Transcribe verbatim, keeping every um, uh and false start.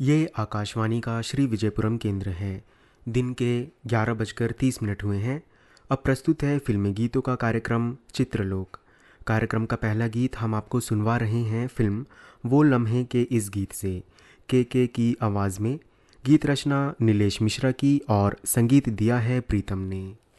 ये आकाशवाणी का श्री विजयपुरम केंद्र है। दिन के ग्यारह बजकर तीस मिनट हुए हैं। अब प्रस्तुत है फिल्मी गीतों का कार्यक्रम चित्रलोक। कार्यक्रम का पहला गीत हम आपको सुनवा रहे हैं फिल्म वो लम्हे के इस गीत से, के के की आवाज़ में। गीत रचना नीलेश मिश्रा की और संगीत दिया है प्रीतम ने।